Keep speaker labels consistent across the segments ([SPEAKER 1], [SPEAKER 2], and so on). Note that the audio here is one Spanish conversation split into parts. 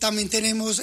[SPEAKER 1] También tenemos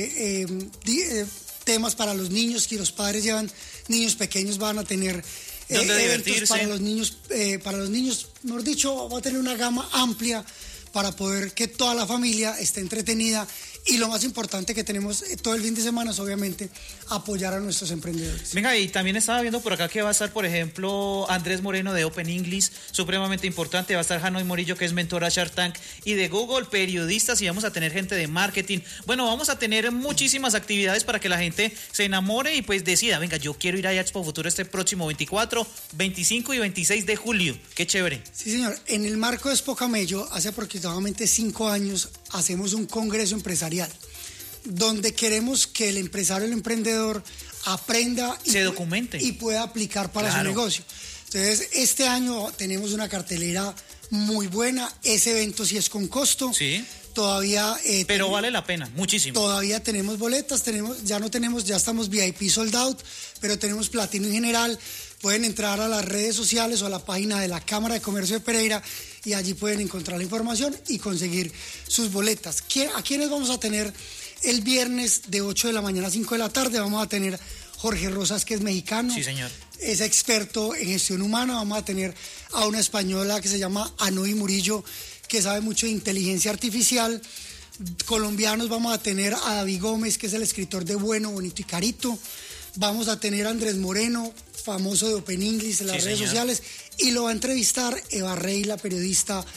[SPEAKER 1] temas para los niños, que los padres llevan niños pequeños, van a tener eventos para los niños, mejor dicho, va a tener una gama amplia para poder que toda la familia esté entretenida. Y lo más importante que tenemos todo el fin de semana es, obviamente, apoyar a nuestros emprendedores.
[SPEAKER 2] Venga, y también estaba viendo por acá que va a estar, por ejemplo, Andrés Moreno de Open English, supremamente importante. Va a estar Hanoi Morillo, que es mentora Shark Tank, y de Google, periodistas, y vamos a tener gente de marketing. Bueno, vamos a tener muchísimas actividades para que la gente se enamore y pues decida, venga, yo quiero ir a Expo Futuro este próximo 24, 25 y 26 de julio. Qué chévere.
[SPEAKER 1] Sí, señor. En el marco de Expo Camello, hace aproximadamente 5 años, hacemos un congreso empresarial donde queremos que el empresario, el emprendedor, aprenda y
[SPEAKER 2] se documente
[SPEAKER 1] y pueda aplicar para su negocio. Entonces, este año tenemos una cartelera muy buena. Ese evento sí es con costo.
[SPEAKER 2] Sí.
[SPEAKER 1] Todavía...
[SPEAKER 2] pero vale la pena, muchísimo.
[SPEAKER 1] Todavía tenemos boletas, ya estamos VIP sold out, pero tenemos platino en general. Pueden entrar a las redes sociales o a la página de la Cámara de Comercio de Pereira y allí pueden encontrar la información y conseguir sus boletas. ¿A quiénes vamos a tener el viernes de 8 de la mañana a 5 de la tarde? Vamos a tener Jorge Rosas, que es mexicano.
[SPEAKER 2] Sí, señor.
[SPEAKER 1] Es experto en gestión humana. Vamos a tener a una española que se llama Hanoi Murillo, que sabe mucho de inteligencia artificial. Colombianos, vamos a tener a David Gómez, que es el escritor de Bueno, Bonito y Carito. Vamos a tener a Andrés Moreno, famoso de Open English en las redes sociales, y lo va a entrevistar Eva Rey, la periodista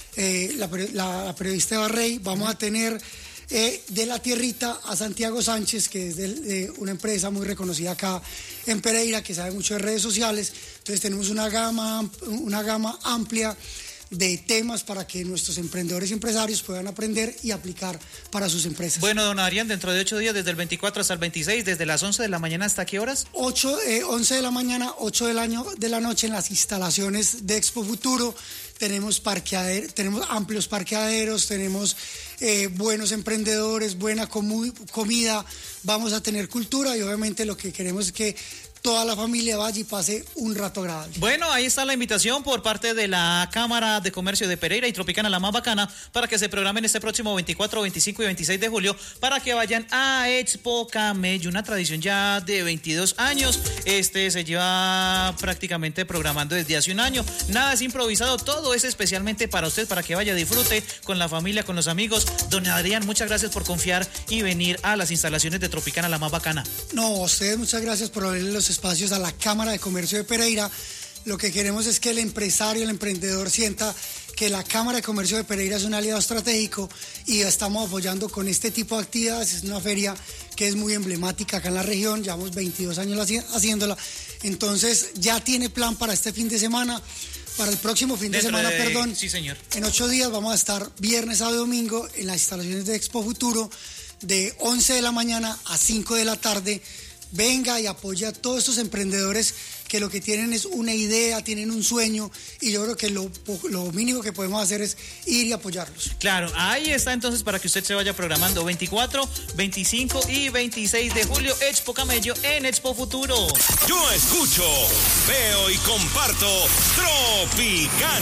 [SPEAKER 1] Eva Rey. Vamos a tener de La Tierrita a Santiago Sánchez, que es de una empresa muy reconocida acá en Pereira, que sabe mucho de redes sociales. Entonces tenemos una gama amplia de temas para que nuestros emprendedores y empresarios puedan aprender y aplicar para sus empresas.
[SPEAKER 2] Bueno, don Adrián, dentro de 8 días, desde el 24 hasta el 26, desde las 11 de la mañana, ¿hasta qué horas?
[SPEAKER 1] 11 de la mañana, 8 de la noche en las instalaciones de Expo Futuro. Tenemos amplios parqueaderos, tenemos buenos emprendedores, buena comida, vamos a tener cultura y obviamente lo que queremos es que toda la familia vaya y pase un rato agradable.
[SPEAKER 2] Bueno, ahí está la invitación por parte de la Cámara de Comercio de Pereira y Tropicana, la más bacana, para que se programen este próximo 24, 25 y 26 de julio, para que vayan a Expo Camello, una tradición ya de 22 años. Se lleva prácticamente programando desde hace un año. Nada es improvisado, todo es especialmente para usted, para que vaya, disfrute con la familia, con los amigos. Don Adrián, muchas gracias por confiar y venir a las instalaciones de Tropicana, la más bacana.
[SPEAKER 1] No, a ustedes muchas gracias por abrirle los espacios a la Cámara de Comercio de Pereira. Lo que queremos es que el empresario, el emprendedor sienta que la Cámara de Comercio de Pereira es un aliado estratégico y estamos apoyando con este tipo de actividades. Es una feria que es muy emblemática acá en la región, llevamos 22 años haciéndola, entonces ya tiene plan para este fin de semana. Para el próximo fin de semana,
[SPEAKER 2] sí, señor.
[SPEAKER 1] En 8 días vamos a estar viernes, sábado y domingo en las instalaciones de Expo Futuro de 11 de la mañana a 5 de la tarde. Venga y apoya a todos estos emprendedores que lo que tienen es una idea, tienen un sueño, y yo creo que lo mínimo que podemos hacer es ir y apoyarlos.
[SPEAKER 2] Claro, ahí está entonces para que usted se vaya programando 24, 25 y 26 de julio, Expo Camello en Expo Futuro.
[SPEAKER 3] Yo escucho, veo y comparto Tropicana.